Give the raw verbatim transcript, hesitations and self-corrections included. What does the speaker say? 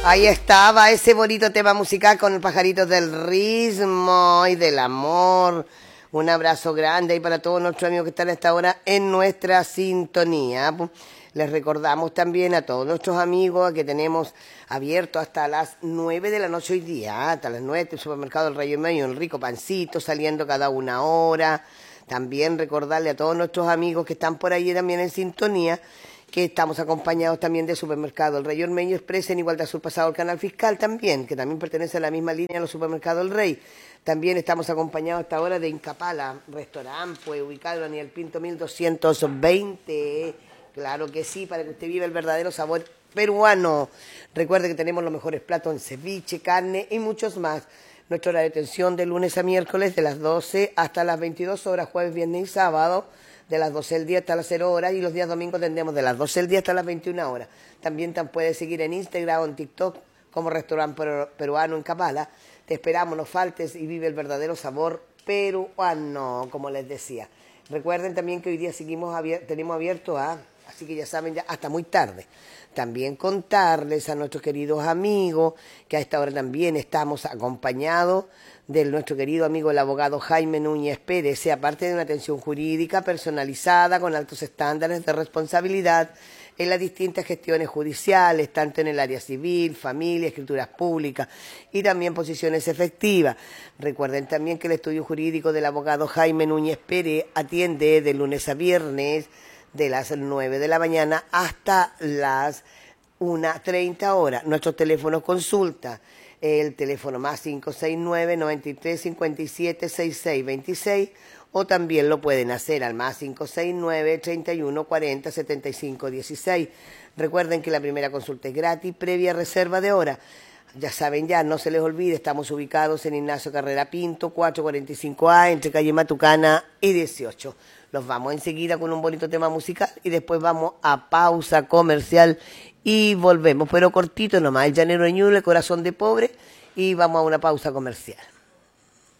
Ahí estaba ese bonito tema musical con el pajarito del ritmo y del amor. Un abrazo grande ahí para todos nuestros amigos que están a esta hora en nuestra sintonía. Les recordamos también a todos nuestros amigos que tenemos abierto hasta las nueve de la noche hoy día, hasta las nueve, el supermercado del Rayo Medio, un rico pancito saliendo cada una hora. También recordarle a todos nuestros amigos que están por ahí también en sintonía que estamos acompañados también de Supermercado El Rey Ormeño Express en Igualdad Surpasado, el Canal Fiscal también, que también pertenece a la misma línea de los Supermercados El Rey. También estamos acompañados hasta ahora de Incapala, restaurante, pues, ubicado en Daniel Pinto mil doscientos veinte. Claro que sí, para que usted viva el verdadero sabor peruano. Recuerde que tenemos los mejores platos en ceviche, carne y muchos más. Nuestra hora de atención de lunes a miércoles de las doce hasta las veintidós horas, jueves, viernes y sábado, de las doce del día hasta las cero horas, y los días domingos tendremos de las doce del día hasta las veintiuna horas. También te puedes seguir en Instagram o en TikTok como Restaurante Peruano en Capala. Te esperamos, no faltes y vive el verdadero sabor peruano, como les decía. Recuerden también que hoy día seguimos abier tenemos abierto a, así que ya saben, ya hasta muy tarde. También contarles a nuestros queridos amigos que a esta hora también estamos acompañados de nuestro querido amigo el abogado Jaime Núñez Pérez, aparte de una atención jurídica personalizada con altos estándares de responsabilidad en las distintas gestiones judiciales, tanto en el área civil, familia, escrituras públicas y también posiciones efectivas. Recuerden también que el estudio jurídico del abogado Jaime Núñez Pérez atiende de lunes a viernes de las nueve de la mañana hasta las una treinta horas. Nuestros teléfonos consulta, el teléfono más cinco seis nueve, noventa y tres, cincuenta y siete, sesenta y seis veintiséis, o también lo pueden hacer al más cinco seis nueve, treinta y uno, cuarenta, setenta y cinco dieciséis. Recuerden que la primera consulta es gratis, previa reserva de hora. Ya saben, ya no se les olvide, estamos ubicados en Ignacio Carrera Pinto, cuatrocientos cuarenta y cinco A, entre calle Matucana y dieciocho. Los vamos enseguida con un bonito tema musical y después vamos a pausa comercial y volvemos, pero cortito nomás, el llanero Ñuble, corazón de pobre, y vamos a una pausa comercial.